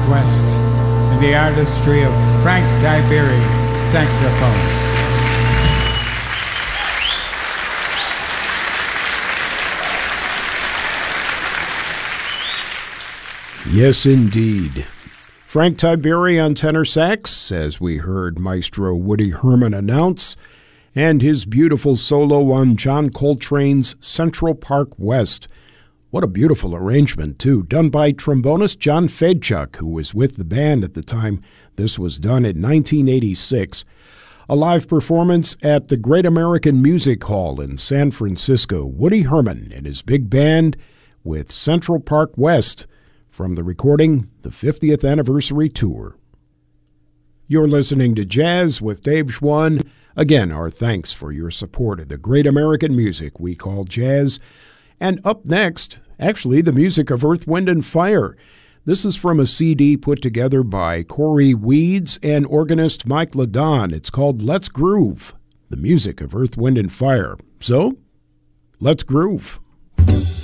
West and the artistry of Frank Tiberi, saxophone. Yes, indeed. Frank Tiberi on tenor sax, as we heard Maestro Woody Herman announce, and his beautiful solo on John Coltrane's Central Park West. What a beautiful arrangement, too, done by trombonist John Fedchuk, who was with the band at the time this was done in 1986. A live performance at the Great American Music Hall in San Francisco. Woody Herman and his big band with Central Park West from the recording, the 50th Anniversary Tour. You're listening to Jazz with Dave Schwann. Again, our thanks for your support of the great American music we call jazz. And up next, actually, the music of Earth, Wind, and Fire. This is from a CD put together by Corey Weeds and organist Mike Ladon. It's called Let's Groove, the music of Earth, Wind, and Fire. So, let's groove.